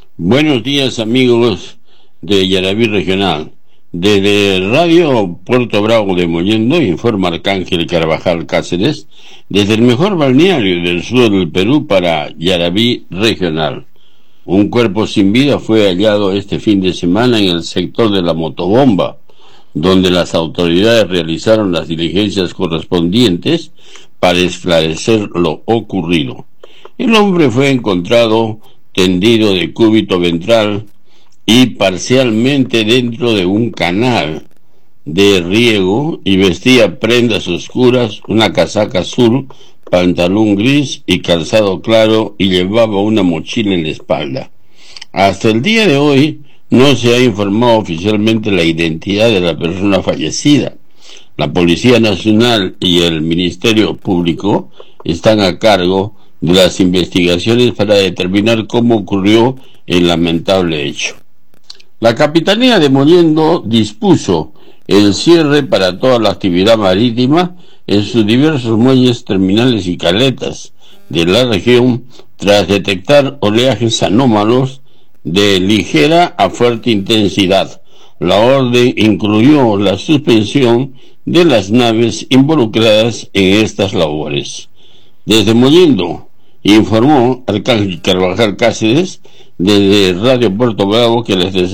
Buenos días, amigos de Yarabí Regional. Desde Radio Puerto Bravo de Mollendo informa Arcángel Carvajal Cáceres, desde el mejor balneario del sur del Perú para Yarabí Regional. Un cuerpo sin vida fue hallado este fin de semana en el sector de la Motobomba, donde las autoridades realizaron las diligencias correspondientes para esclarecer lo ocurrido. El hombre fue encontrado tendido de cúbito ventral y parcialmente dentro de un canal de riego y vestía prendas oscuras, una casaca azul, pantalón gris y calzado claro, y llevaba una mochila en la espalda. Hasta el día de hoy no se ha informado oficialmente la identidad de la persona fallecida. La Policía Nacional y el Ministerio Público están a cargo de las investigaciones para determinar cómo ocurrió el lamentable hecho. La Capitanía de Mollendo dispuso el cierre para toda la actividad marítima en sus diversos muelles, terminales y caletas de la región tras detectar oleajes anómalos de ligera a fuerte intensidad. La orden incluyó la suspensión de las naves involucradas en estas labores. Desde Mollendo informó Arcángel Carvajal Cáceres, desde Radio Puerto Bravo, que les desea